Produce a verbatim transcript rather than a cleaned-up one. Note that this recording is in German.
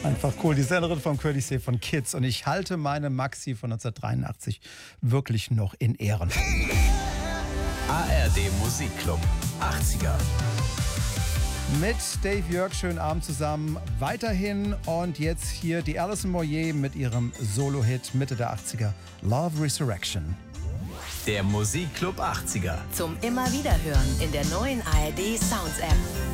Einfach cool. Die Sängerin von Curly C von Kids. Und ich halte meine Maxi von neunzehnhundertdreiundachtzig wirklich noch in Ehren. A R D Musikclub achtziger. Mit Dave Jörg, schönen Abend zusammen. Weiterhin und jetzt hier die Alison Moyet mit ihrem Solo-Hit Mitte der achtziger, Love Resurrection. Der Musikclub achtziger. Zum immer wieder hören in der neuen A R D Sounds App.